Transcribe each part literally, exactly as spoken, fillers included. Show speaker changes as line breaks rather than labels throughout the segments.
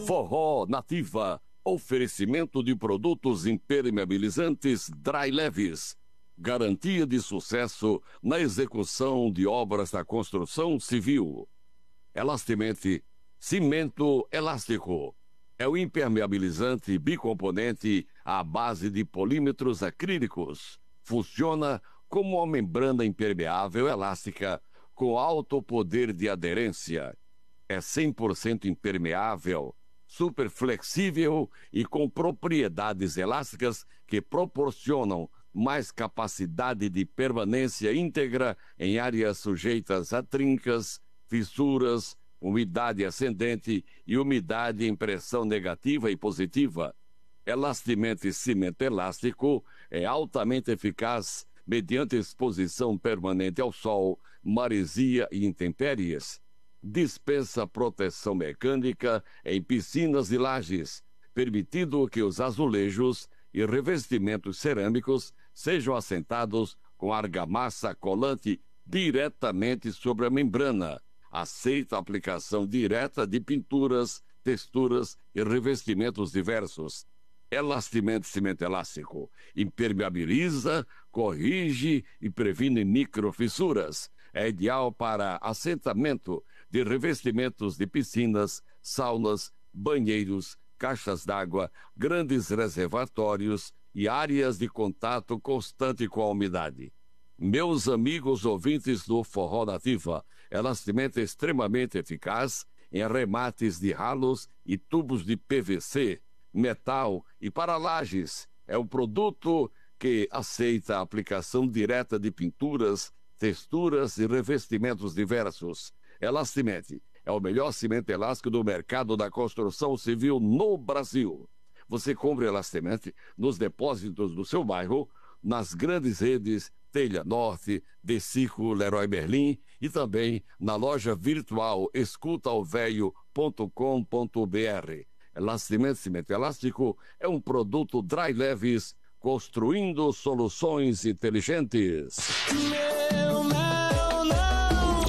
Forró Nativa, oferecimento de produtos impermeabilizantes Dry Leves, garantia de sucesso na execução de obras da construção civil. Elastimente, cimento elástico. É o impermeabilizante bicomponente à base de polímetros acrílicos. Funciona como uma membrana impermeável elástica com alto poder de aderência. É cem por cento impermeável, super flexível e com propriedades elásticas que proporcionam mais capacidade de permanência íntegra em áreas sujeitas a trincas, fissuras, umidade ascendente e umidade em pressão negativa e positiva. Elastimente cimento elástico é altamente eficaz mediante exposição permanente ao sol, maresia e intempéries. Dispensa proteção mecânica em piscinas e lajes, permitindo que os azulejos e revestimentos cerâmicos sejam assentados com argamassa colante diretamente sobre a membrana. Aceita a aplicação direta de pinturas, texturas e revestimentos diversos. Elastimento cimento elástico impermeabiliza, corrige e previne microfissuras. É ideal para assentamento de revestimentos de piscinas, saunas, banheiros, caixas d'água, grandes reservatórios e áreas de contato constante com a umidade. Meus amigos ouvintes do Forró Nativa, elastimento extremamente eficaz em arremates de ralos e tubos de P V C, metal e para lajes. É um produto que aceita a aplicação direta de pinturas, texturas e revestimentos diversos. Elastimente é o melhor cimento elástico do mercado da construção civil no Brasil. Você compra Elastimente nos depósitos do seu bairro, nas grandes redes Telha Norte, Decico, Leroy Merlin e também na loja virtual escuta o velho ponto com ponto br. Elastimento cimento elástico é um produto Dry Leves, construindo soluções inteligentes.
Meu mel não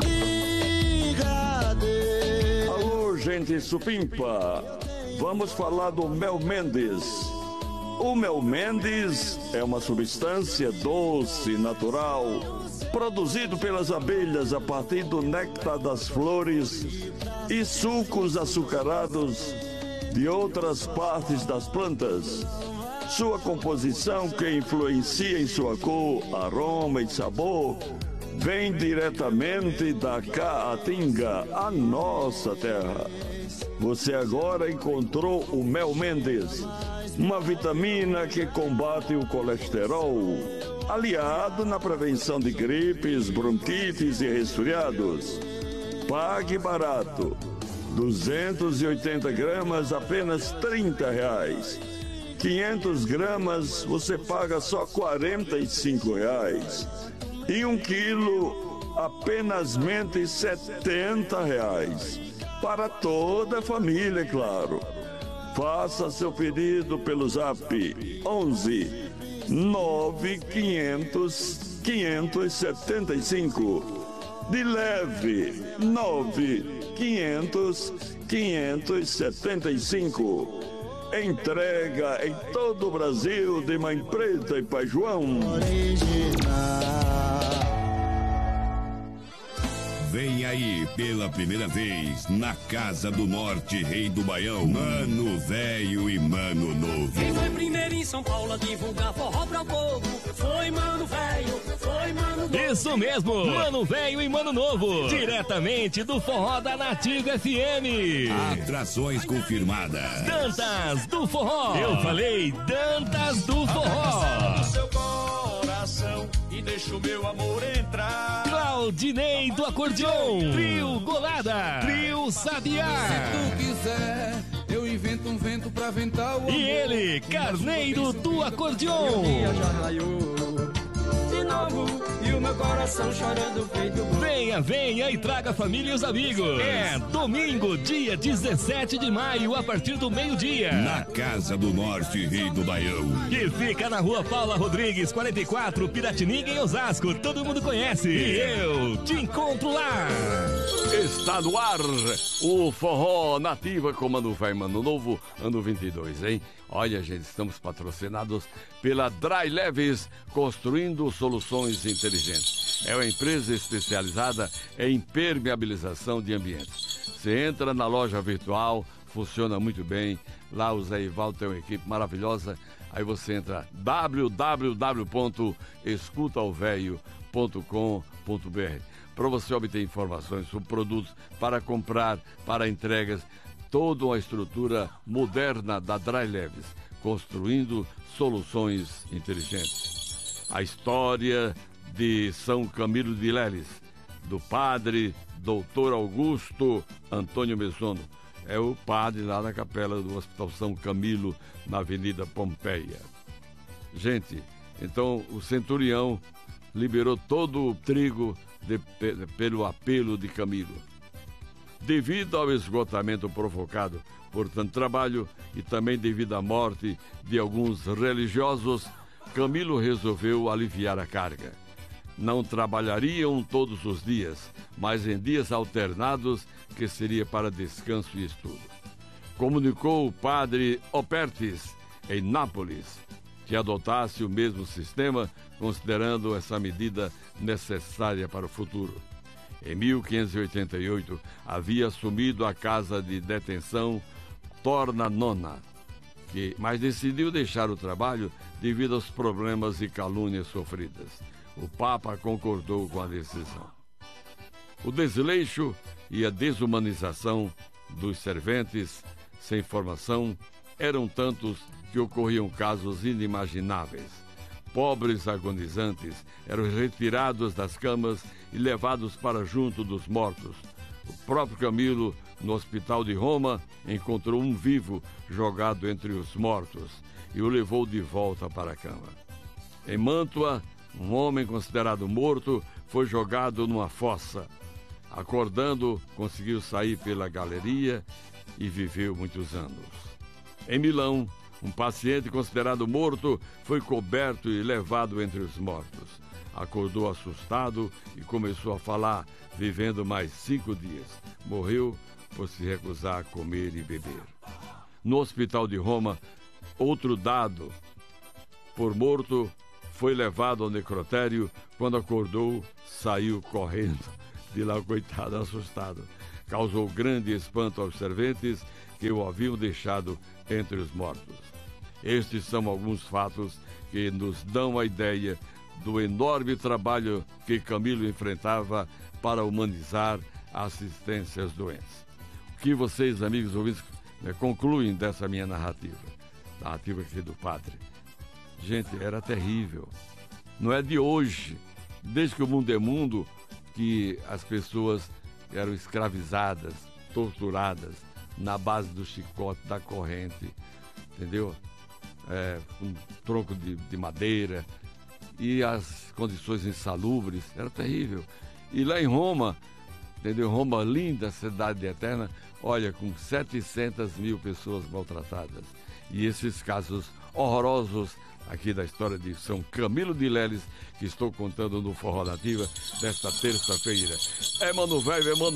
brigadeiro.
Alô, gente supimpa, vamos falar do Mel Mendes. O Mel Mendes é uma substância doce, natural, produzido pelas abelhas a partir do néctar das flores e sucos açucarados de outras partes das plantas. Sua composição, que influencia em sua cor, aroma e sabor, vem diretamente da Caatinga, a nossa terra. Você agora encontrou o Mel Mendes, uma vitamina que combate o colesterol, aliado na prevenção de gripes, bronquites e resfriados. Pague barato. duzentos e oitenta gramas, apenas trinta reais. quinhentas gramas, você paga só quarenta e cinco reais. E um quilo, apenas setenta reais. Para toda a família, é claro. Faça seu pedido pelo zap onze nove quinhentos quinhentos e setenta e cinco. De leve nove quinhentos quinhentos e setenta e cinco. Entrega em todo o Brasil de Mãe Preta e Pai João.
Vem aí pela primeira vez na Casa do Norte, Rei do Baião, Mano Velho e Mano Novo.
Quem foi primeiro em São Paulo a divulgar forró para o povo? Foi Mano Velho, foi Mano Novo.
Isso mesmo, Mano Velho e Mano Novo, diretamente do Forró da Nativa F M.
Atrações confirmadas.
Dantas do Forró. Eu falei Dantas do Forró.
No seu coração e deixa o meu amor entrar.
Claudinei do acordeon. Trio Golada. Trio Sabiá.
Se tu quiser, eu invento um vento pra ventar o amor.
E ele, Carneiro do acordeon.
Já raiou.
de novo e o meu coração chorando feito bom.
Venha, venha e traga família e os amigos. É domingo, dia dezessete de maio, a partir do meio-dia.
Na Casa do Norte, Rei do Baião.
Que fica na rua Paula Rodrigues, quarenta e quatro, Piratininga, em Osasco. Todo mundo conhece. E eu te encontro lá.
Está no ar o Forró Nativa com Mano Velho, Mano Novo, ano vinte e dois, hein? Olha, gente, estamos patrocinados pela Dry Leves, construindo soluções inteligentes. É uma empresa especializada em impermeabilização de ambientes. Você entra na loja virtual, funciona muito bem. Lá o Zé Ivaldo tem uma equipe maravilhosa. Aí você entra w w w ponto escuta o velho ponto com ponto b r para você obter informações sobre produtos para comprar, para entregas. Toda uma estrutura moderna da Dry Leves, construindo soluções inteligentes. A história de São Camilo de Leles, do padre doutor Augusto Antônio Mesono. É o padre lá na capela do Hospital São Camilo, na Avenida Pompeia. Gente, então o centurião liberou todo o trigo de, pelo apelo de Camilo. Devido ao esgotamento provocado por tanto trabalho e também devido à morte de alguns religiosos, Camilo resolveu aliviar a carga. Não trabalhariam todos os dias, mas em dias alternados, que seria para descanso e estudo. Comunicou o padre Opertes, em Nápoles, que adotasse o mesmo sistema, considerando essa medida necessária para o futuro. Em mil quinhentos e oitenta e oito, havia assumido a casa de detenção Torna Nona, que, mas decidiu deixar o trabalho devido aos problemas e calúnias sofridas. O Papa concordou com a decisão. O desleixo e a desumanização dos serventes sem formação eram tantos que ocorriam casos inimagináveis. Pobres agonizantes eram retirados das camas e levados para junto dos mortos. O próprio Camilo, no hospital de Roma, encontrou um vivo jogado entre os mortos e o levou de volta para a cama. Em Mântua, um homem considerado morto foi jogado numa fossa. Acordando, conseguiu sair pela galeria e viveu muitos anos. Em Milão, um paciente considerado morto foi coberto e levado entre os mortos. Acordou assustado e começou a falar, vivendo mais cinco dias. Morreu por se recusar a comer e beber. No hospital de Roma, outro dado por morto foi levado ao necrotério. Quando acordou, saiu correndo de lá, coitado, assustado. Causou grande espanto aos serventes que o haviam deixado entre os mortos. Estes são alguns fatos que nos dão a ideia do enorme trabalho que Camilo enfrentava para humanizar a assistência aos doentes. O que vocês, amigos ouvintes, concluem dessa minha narrativa? Narrativa aqui do padre. Gente, era terrível. Não é de hoje, desde que o mundo é mundo, que as pessoas eram escravizadas, torturadas, na base do chicote, da corrente, entendeu? É, um tronco de, de madeira, e as condições insalubres, era terrível. E lá em Roma, entendeu? Roma linda, cidade eterna, olha, com setecentas mil pessoas maltratadas. E esses casos horrorosos aqui da história de São Camilo de Leles, que estou contando no Forró Nativa desta terça-feira. É Mano Velho, é Mano